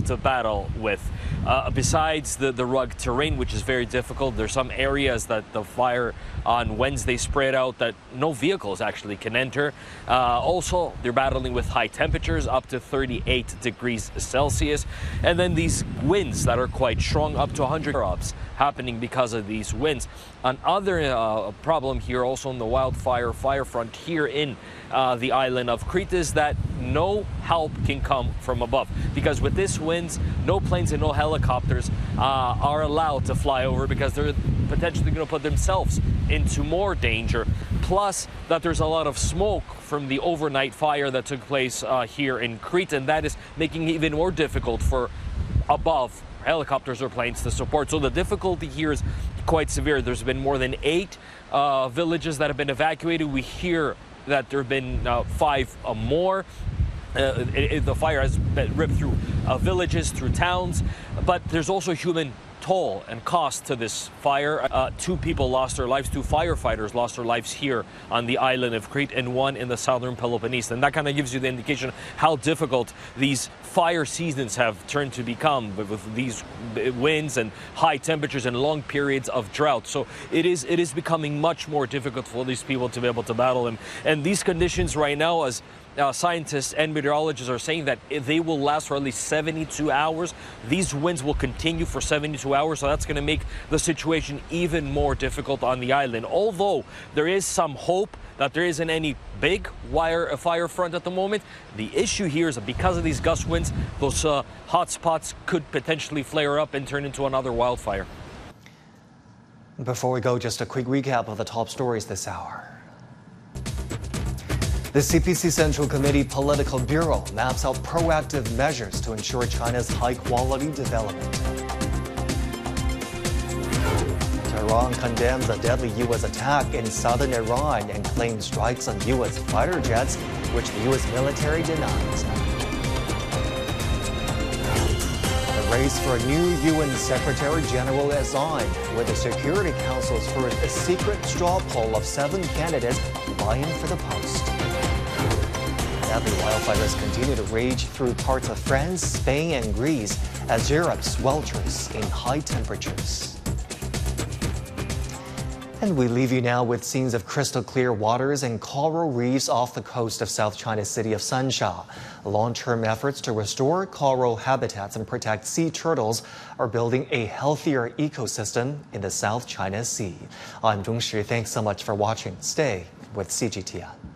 to battle with. Besides the rugged terrain, which is very difficult, there's some areas that the fire on Wednesday spread out that no vehicles actually can enter. Also, they're battling with high temperatures up to 38 degrees Celsius. And then these winds that are quite strong, up to 100 ups happening because of these winds. Another problem here also in the wildfire front here in the island of Crete is that no help can come from above, because with these winds, no planes and no helicopters are allowed to fly over, because they're potentially going to put themselves into more danger. Plus that there's a lot of smoke from the overnight fire that took place here in Crete, and that is making it even more difficult for above helicopters or planes to support. So the difficulty here is quite severe. There's been more than 8 villages that have been evacuated. We hear that there have been 5 more. The fire has been ripped through villages, through towns, but there's also human toll and cost to this fire. 2 people lost their lives, 2 firefighters lost their lives here on the island of Crete, and 1 in the southern Peloponnese. And that kind of gives you the indication how difficult these fire seasons have turned to become with these winds and high temperatures and long periods of drought. So it is becoming much more difficult for these people to be able to battle them. And these conditions right now, as scientists and meteorologists are saying, that they will last for at least 72 hours. These winds will continue for 72 hours, so that's going to make the situation even more difficult on the island. Although there is some hope that there isn't any big fire front at the moment, the issue here is that because of these gust winds, those hot spots could potentially flare up and turn into another wildfire. Before we go, just a quick recap of the top stories this hour. The CPC Central Committee Political Bureau maps out proactive measures to ensure China's high-quality development. Tehran condemns a deadly U.S. attack in southern Iran and claims strikes on U.S. fighter jets, which the U.S. military denies. The race for a new UN Secretary General is on, with the Security Council's first a secret straw poll of 7 candidates vying for the post. Deadly wildfires continue to rage through parts of France, Spain, and Greece as Europe swelters in high temperatures. And we leave you now with scenes of crystal clear waters and coral reefs off the coast of South China's city of Sansha. Long-term efforts to restore coral habitats and protect sea turtles are building a healthier ecosystem in the South China Sea. I'm Zhong Shi. Thanks so much for watching. Stay with CGTN.